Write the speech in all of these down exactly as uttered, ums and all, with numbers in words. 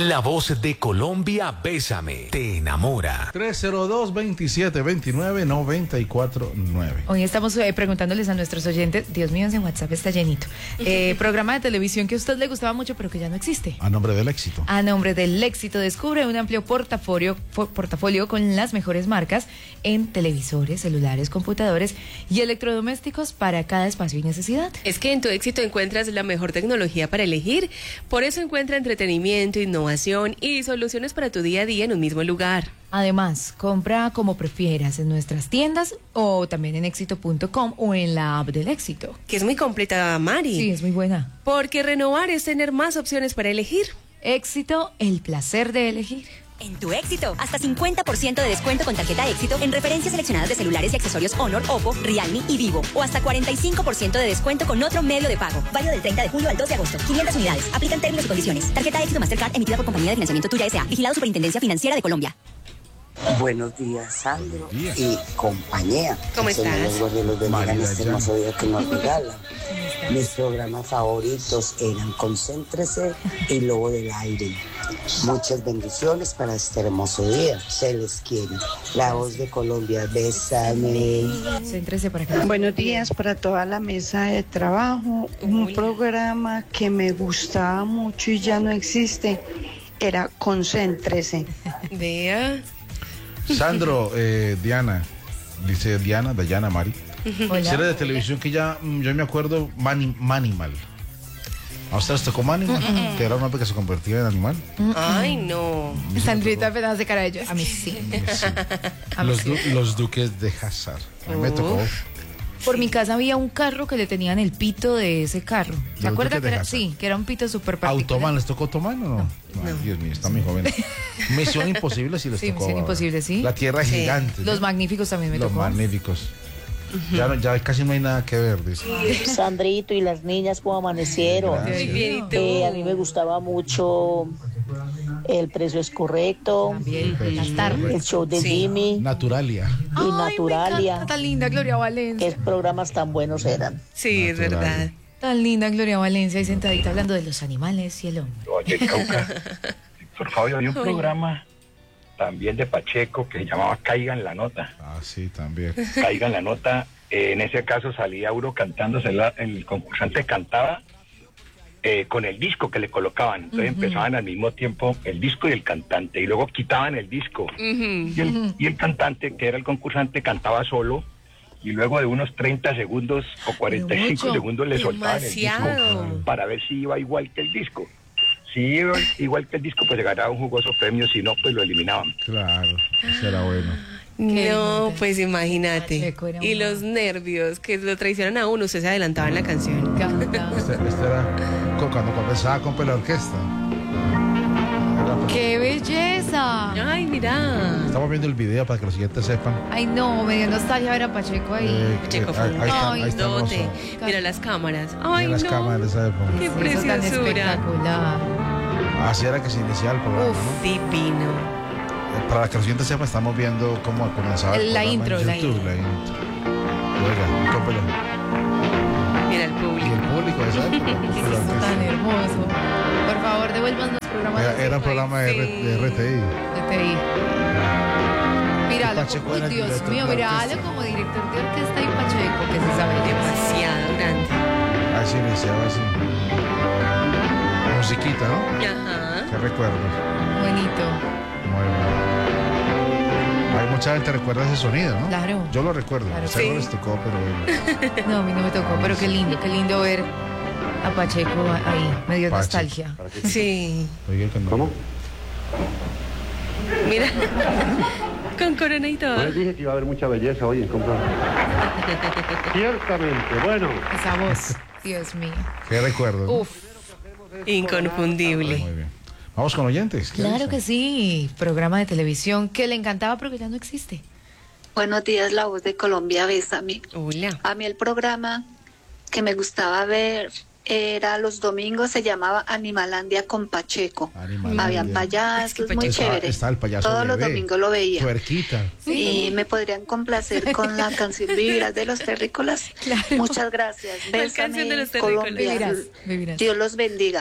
La voz de Colombia, Bésame, te enamora. tres cero dos, veintisiete veintinueve, noventa y cuatro nueve. Hoy estamos eh, preguntándoles a nuestros oyentes, Dios mío, ese WhatsApp está llenito. Eh, programa de televisión que a usted le gustaba mucho, pero que ya no existe. A nombre del éxito. A nombre del éxito, descubre un amplio portafolio, portafolio con las mejores marcas en televisores, celulares, computadores y electrodomésticos para cada espacio y necesidad. Es que en tu éxito encuentras la mejor tecnología para elegir, por eso encuentra entretenimiento, innovación y soluciones para tu día a día en un mismo lugar. Además, compra como prefieras en nuestras tiendas o también en éxito punto com o en la app del Éxito. Que es muy completa, Mari. Sí, es muy buena. Porque renovar es tener más opciones para elegir. Éxito, el placer de elegir. En tu Éxito, hasta cincuenta por ciento de descuento con tarjeta Éxito en referencias seleccionadas de celulares y accesorios Honor, Oppo, Realme y Vivo. O hasta cuarenta y cinco por ciento de descuento con otro medio de pago. Válido del treinta de julio al dos de agosto. quinientas unidades. Aplican términos y condiciones. Tarjeta Éxito Mastercard emitida por Compañía de Financiamiento Tuya S A. Vigilado Superintendencia Financiera de Colombia. Buenos días, Sandro y compañía. ¿Cómo estás? Los bendiga en este hermoso día que nos regalan. Mis programas favoritos eran Concéntrese y Lobo del Aire. Muchas bendiciones para este hermoso día. Se les quiere. La voz de Colombia, bésame. Céntrese para acá. Buenos días para toda la mesa de trabajo. Un programa que me gustaba mucho y ya no existe era Concéntrese. Vea. Sandro, eh, Diana, dice Diana, Dayana, Mari. Hola. Serie de televisión que ya, mm, yo me acuerdo, Mani, Manimal. ¿A ustedes tocó Manimal? Mm-mm. Que era un hombre que se convertía en animal. Mm-mm. Ay, no. Sandrita apenas de cara a ellos. A mí sí. Sí. A mí Los, sí. du- los duques de Hazard. A mí me tocó. Por mi casa había un carro que le tenían el pito de ese carro. ¿Se Los acuerda Duques que de era? Hazard. Sí, que era un pito súper particular. ¿Automan les tocó Automan o no? Ay, Dios mío, está muy joven. Misión Imposible sí les Sí, tocó. Misión Imposible, sí. La Tierra Sí. Gigante. Los Magníficos también me Los tocó. Magníficos. Ya, no- ya casi no hay nada que ver, dice. Sandrito y las niñas, ¿cómo amanecieron? Gracias. Muy bien, ¿y tú? Eh, a mí me gustaba mucho El Precio es Correcto, También, las tardes. el show de Sí. Jimmy Naturalia. y Ay, me Naturalia. encanta, tan linda Gloria Qué Valencia. programas tan buenos eran. Sí, es Natural. verdad. Tan linda Gloria Valencia ahí sentadita hablando de los animales y el hombre. Oye, Cauca, por favor, había un programa también de Pacheco que se llamaba Caiga en la Nota. Ah, sí, también. Caiga en la Nota, eh, en ese caso salía uno cantando, salía- el concursante cantaba eh, con el disco que le colocaban. Entonces Ujú. empezaban al mismo tiempo el disco y el cantante, y luego quitaban el disco. Ujú. Y el, y el cantante, que era el concursante, cantaba solo. Y luego de unos treinta segundos o cuarenta y cinco mucho. segundos le soltaban el Demasiado. disco para ver si iba igual que el disco. Si iba igual que el disco, pues se ganaba un jugoso premio, si no, pues lo eliminaban. Claro, eso era bueno. No, Qué pues imagínate. Pacheco era Y una- los nervios que lo traicionan a uno, usted se adelantaba en la canción. Canta. Este, este era cu- cuando comenzaba con la orquesta. Era- ¡Qué belleza! Ay, mira. Estamos viendo el video para que los siguientes sepan. Ay, no, me dio nostalgia ver a Pacheco ahí. Eh, Checo eh, fue ahí, un ahí está, ahí está dote. hermoso. Mira las cámaras. Mira Ay, las no. cámaras de esa época. Qué Eso tan preciosura. espectacular. Así era que se iniciaba el programa, Uf. ¿no? Divino. Eh, Para que los siguientes sepan, estamos viendo cómo comenzaba el La programa intro, en la YouTube, intro. la intro. Oiga, cómpelo. Mira el Y público. el público de esa época. ¿Qué es Pero esto antes- tan hermoso? Por favor, devuelvan los programas Era, de era un programa de, R- de R T I. T I. Míralo, Pacheco uy, era el Dios director mío, de la míralo orquesta. como director de orquesta y Pacheco, que se sabe Demasiado grande. Así iniciaba así. Musiquita, ¿no? Ajá. ¿Qué recuerdos? bonito. Muy bueno. Hay mucha gente que recuerda ese sonido, ¿no? Claro. Yo lo recuerdo. Claro. A ustedes no Sí. les tocó, pero bueno. No, a mí no me tocó, pero qué lindo, qué lindo ver a Pacheco ahí, me dio Pache. nostalgia. Sí. Oiga, que no. ¿Cómo? Mira. Con corona y todo. Yo les dije que iba a haber mucha belleza hoy en comprar. Ciertamente, bueno. Esa voz, Dios mío. ¿Qué recuerdos? Uf, Inconfundible. Muy bien. Vamos con oyentes. ¿Qué claro dicen? que sí, programa de televisión que le encantaba pero que ya no existe. Buenos días, La Voz de Colombia, bésame. Hola. A mí el programa que me gustaba ver era los domingos, se llamaba Animalandia con Pacheco. Animalandia. Habían payasos, Es que muy Pacheco- chévere. Está el payaso Todos los bebé, domingos lo veía. Tuerquita. Y me podrían complacer con la canción Vivirás de los Terrícolas. Claro. Muchas gracias. ¿Cuál Bésame, canción de los Terrícolas? Colombia. Vivirás, vivirás. Dios los bendiga.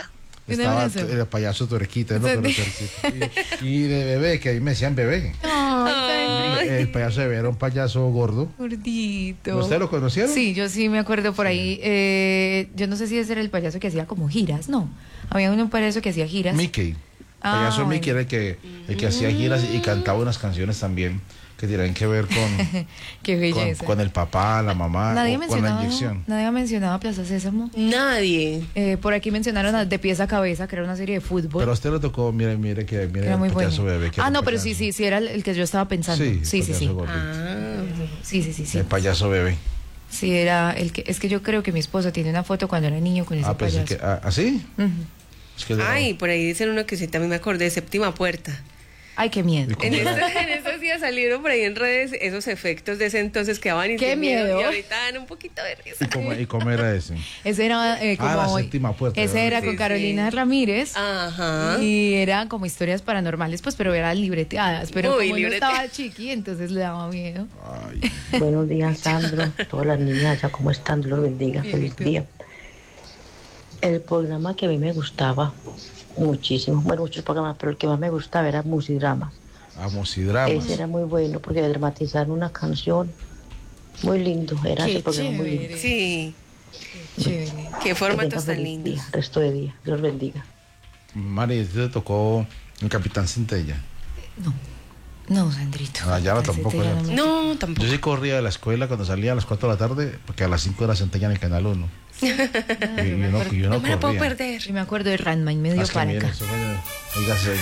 Estaba abrazo. el payaso Tuerquita, ¿no? Pero Tuerquita. Y, y de bebé, que a mí me decían bebé. Ay, El payaso bebé era un payaso gordo. gordito. ¿Usted lo conocieron? Sí, yo sí me acuerdo por ahí. Eh, yo no sé si ese era el payaso que hacía como giras, no. Había un payaso que hacía giras. Mickey. Ah, Payaso bueno. Mickey era el que, el que hacía giras y cantaba unas canciones también que tenían que ver con, Qué con, belleza. con el papá, la mamá, Nadie o con la mencionaba, inyección. nadie ha mencionado a Plaza Sésamo. Nadie. Eh, por aquí mencionaron a De Pies a Cabeza, que era una serie de fútbol. Pero a usted le tocó, mire, mire que mire Era muy el payaso bueno. bebé. que Ah, era no, un pero payaso. sí, sí, sí, era el, el que yo estaba pensando. Sí, Sí, sí, sí. payaso gordito. Ah. Sí, sí, sí, sí. El payaso bebé. Sí, era el que. Es que yo creo que mi esposo tiene una foto cuando era niño con ese Ah, pensé payaso. que, ah, ¿así? Ujú. Es que Ay, por ahí dicen uno que sí, también me acordé, Séptima Puerta. Ay, qué miedo. En, esta- en estos días salieron por ahí en redes esos efectos de ese entonces que daban y ¡Qué sin miedo! Y ahorita dan un poquito de risa. ¿Y cómo, y cómo era ese? Ese era eh, como. Ah, la Séptima Puerta, Ese ¿verdad? era Sí, con sí. Carolina Ramírez. Ajá. Y eran como historias paranormales, pues, pero eran libreteadas. Pero Uy, como no libreteadas. estaba chiqui, entonces le daba miedo. Ay, Buenos días, Sandro. Todas las niñas allá, ¿cómo están? Dios los bendiga. Feliz día. El programa que a mí me gustaba muchísimo, bueno, muchos programas, pero el que más me gustaba era Musidrama. amos y dramas. Ese era muy bueno porque dramatizaron una canción muy lindo. Era Qué ese programa muy lindo. chévere. Sí, Chévere. qué Que formatos tenga tan feliz lindos. día, resto de día. Dios bendiga. Mari, ¿a ti te tocó el Capitán Centella? No, Sandrito. Ah, ya no, Ese tampoco, tema ya. no me- No, tampoco. Yo sí corría de la escuela cuando salía a las cuatro de la tarde, porque a las cinco era Centella en el Canal uno. Y, y uno, y uno No me la puedo corría. perder. Yo me acuerdo de Ranma y medio Ah, es que para mire, acá. eso fue- oiga, se oye.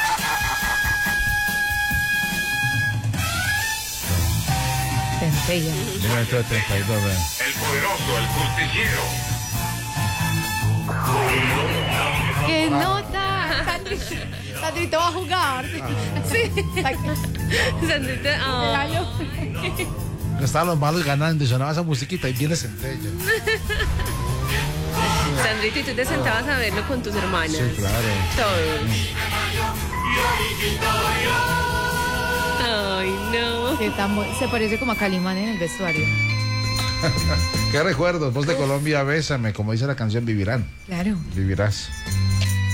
Centella. mil novecientos treinta y dos, vean. El poderoso, el justiciero. ¡Qué nota! Sandrito, Sandrito va a jugar. Sí. Sandrita, ah. Estaban los malos ganando y sonaba esa musiquita y viene Centella. Sandrita, y tú te sentabas a verlo con tus hermanas. Sí, claro. Todos. Ay, no. Qué tan bu- Se parece como a Calimán en el vestuario. ¿Qué recuerdos? Voz de Colombia, bésame, como dice la canción, vivirán. Claro. Vivirás.